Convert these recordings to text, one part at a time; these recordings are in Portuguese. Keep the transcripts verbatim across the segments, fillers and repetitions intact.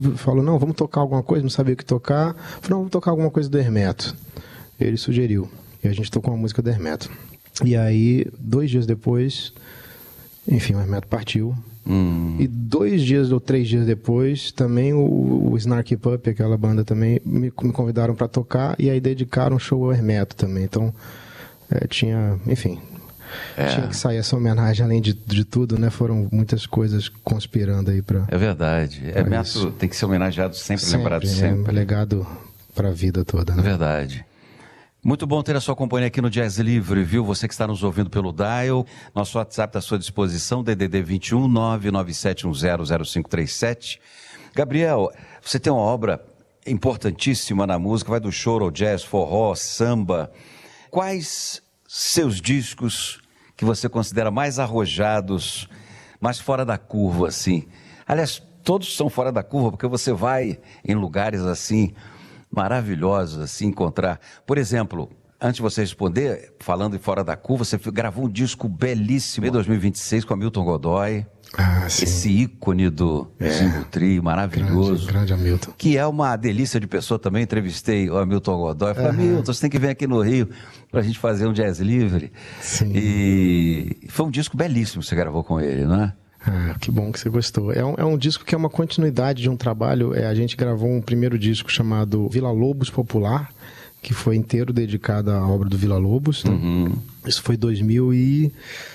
falou, não, vamos tocar alguma coisa, não sabia o que tocar. Falei, não, vamos tocar alguma coisa do Hermeto. Ele sugeriu. E a gente tocou uma música do Hermeto. E aí, dois dias depois, enfim, o Hermeto partiu. Hum. E dois dias ou três dias depois, também o, o Snarky Puppy, aquela banda também, me, me convidaram para tocar e aí dedicaram um show ao Hermeto também. Então, é, tinha, enfim, é. tinha que sair essa homenagem, além de, de tudo, né? Foram muitas coisas conspirando aí para. É verdade. Hermeto tem que ser homenageado sempre, sempre lembrado sempre. É legado para a vida toda, né? É verdade. Muito bom ter a sua companhia aqui no Jazz Livre, viu? Você que está nos ouvindo pelo Dial, nosso WhatsApp está à sua disposição, D D D vinte e um, nove nove sete um zero zero cinco três sete. Gabriel, você tem uma obra importantíssima na música, vai do choro ao jazz, forró, samba. Quais seus discos que você considera mais arrojados, mais fora da curva, assim? Aliás, todos são fora da curva, porque você vai em lugares assim maravilhosos, assim, encontrar. Por exemplo, antes de você responder, falando em fora da curva, você gravou um disco belíssimo em dois mil e vinte e seis com Hamilton Godoy. Ah, sim. Esse ícone do é, Single Trio, maravilhoso. Grande, grande Hamilton. Que é uma delícia de pessoa também. Entrevistei o Hamilton Godoy. Falei, uhum. Hamilton, você tem que vir aqui no Rio pra gente fazer um Jazz Livre. Sim. E foi um disco belíssimo que você gravou com ele, não é? Ah, que bom que você gostou. É um, é um disco que é uma continuidade de um trabalho. É, a gente gravou um primeiro disco chamado Vila Lobos Popular, que foi inteiro dedicado à obra do Vila Lobos. Né? Uhum. Isso foi dois mil e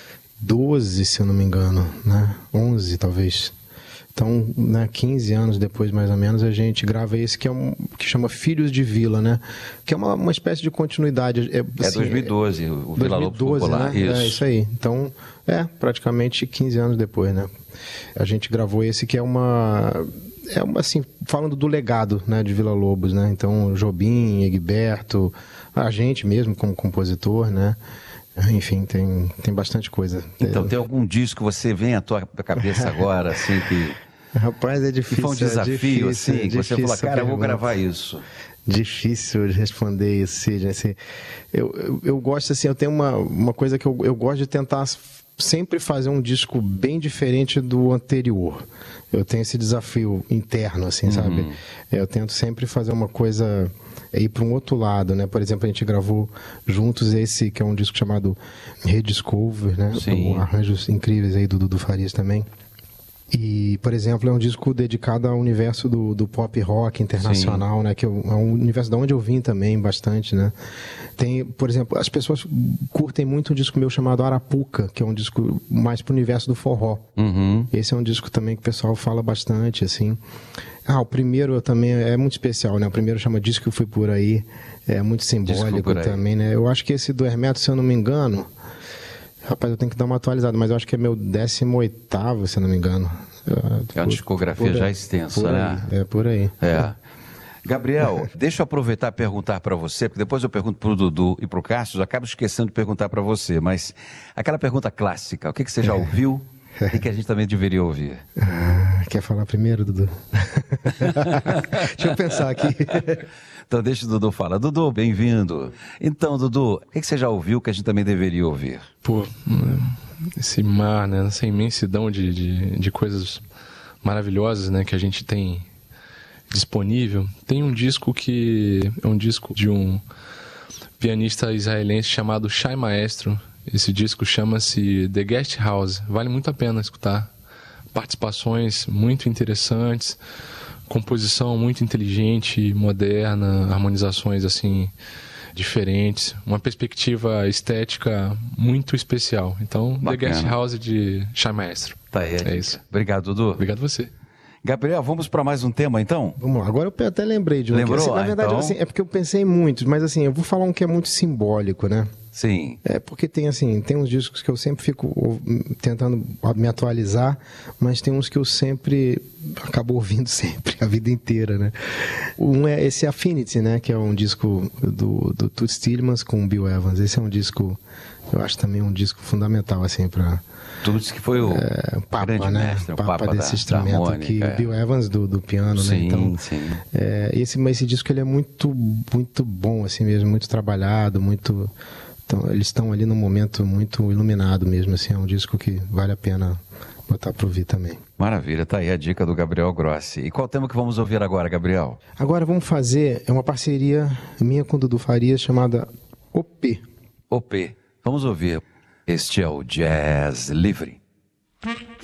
doze, se eu não me engano, né? onze talvez. Então, né, quinze anos depois, mais ou menos, a gente grava esse que é um que chama Filhos de Vila, né? Que é uma, uma espécie de continuidade. É, assim, é dois mil e doze, é, o Vila Lobos Popular. Né? Isso. É isso aí. Então, é praticamente quinze anos depois, né? A gente gravou esse que é uma... É uma, assim, falando do legado, né, de Vila Lobos, né? Então, Jobim, Egberto, a gente mesmo como compositor, né? Enfim, tem, tem bastante coisa. Então, tem algum disco que você vem à tua cabeça agora, assim, que... Rapaz, é difícil. Que foi um desafio, é difícil, assim, é que você falou, cara, eu vou gravar isso. Difícil de responder isso, Sidney. Assim, eu, eu, eu gosto, assim, eu tenho uma, uma coisa que eu, eu gosto de tentar sempre fazer um disco bem diferente do anterior. Eu tenho esse desafio interno, assim, uhum. sabe? Eu tento sempre fazer uma coisa... É ir para um outro lado, né? Por exemplo, a gente gravou juntos esse, que é um disco chamado Rediscover, né? Sim. Com arranjos incríveis aí do Dudu Farias também. E, por exemplo, é um disco dedicado ao universo do, do pop rock internacional, Sim. né? Que é um universo de onde eu vim também bastante, né? Tem, por exemplo, as pessoas curtem muito um disco meu chamado Arapuca, que é um disco mais pro universo do forró. Uhum. Esse é um disco também que o pessoal fala bastante, assim. Ah, o primeiro também é muito especial, né? O primeiro chama Disco que Fui Por Aí, é muito simbólico também, né? Eu acho que esse do Hermeto, se eu não me engano... Rapaz, eu tenho que dar uma atualizada, mas eu acho que é meu décimo oitavo, se eu não me engano. É uma discografia já extensa, né? É, por aí. É. Gabriel, deixa eu aproveitar e perguntar para você, porque depois eu pergunto para o Dudu e para o Cássio, eu acabo esquecendo de perguntar para você, mas aquela pergunta clássica, o que, que você já ouviu e que a gente também deveria ouvir? Ah, quer falar primeiro, Dudu? Deixa eu pensar aqui. Então deixa o Dudu falar. Dudu, bem-vindo. Então, Dudu, o que você já ouviu que a gente também deveria ouvir? Pô, esse mar, né? Essa imensidão de, de, de coisas maravilhosas, né? Que a gente tem disponível. Tem um disco que é um disco de um pianista israelense chamado Shai Maestro. Esse disco chama-se The Guest House. Vale muito a pena escutar. Participações muito interessantes, composição muito inteligente, moderna, harmonizações assim diferentes, uma perspectiva estética muito especial. Então, Bacana. The Guest House de Shai Maestro. Tá aí. É isso. Obrigado, Dudu. Obrigado você. Gabriel, vamos para mais um tema, então? Vamos lá. Agora eu até lembrei de um. Lembrou? Assim, na ah, verdade, então... assim, é porque eu pensei em muitos, mas assim, eu vou falar um que é muito simbólico, né? Sim. É porque tem assim, tem uns discos que eu sempre fico tentando me atualizar, mas tem uns que eu sempre acabo ouvindo sempre, a vida inteira, né? Um é esse Affinity, né? Que é um disco do, do Toots Thielemans com o Bill Evans. Esse é um disco, eu acho também um disco fundamental, assim, para... Toots que foi o, é, o Papa, grande né? mestre, o Papa, Papa desse da, instrumento da harmônica, aqui, é. o Bill Evans do, do piano, sim, né? Então, sim. É, esse, mas esse disco ele é muito, muito bom, assim mesmo, muito trabalhado, muito... Então, eles estão ali num momento muito iluminado mesmo, assim, é um disco que vale a pena botar para ouvir também. Maravilha, tá aí a dica do Gabriel Grossi. E qual tema que vamos ouvir agora, Gabriel? Agora vamos fazer, é uma parceria minha com o Dudu Farias chamada O P. O P. Vamos ouvir. Este é o Jazz Livre.